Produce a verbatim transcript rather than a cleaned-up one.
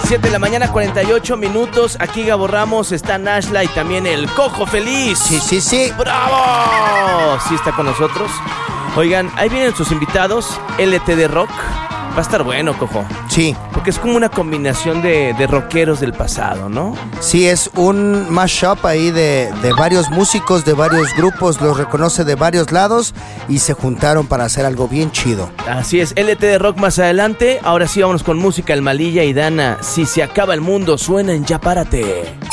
siete de la mañana, cuarenta y ocho minutos. Aquí Gabo Ramos, está Nashla y también el Cojo Feliz. Sí, sí, sí. ¡Bravo! Sí está con nosotros. Oigan, ahí vienen sus invitados, L T D Rock. Va a estar bueno, Cojo. Sí. Porque es como una combinación de, de rockeros del pasado, ¿no? Sí, es un mashup ahí de, de varios músicos, de varios grupos, los reconoce de varios lados y se juntaron para hacer algo bien chido. Así es, L T D Rock más adelante. Ahora sí, vámonos con música. El Malilla y Dana, Si se acaba el mundo, suena en Ya Párate.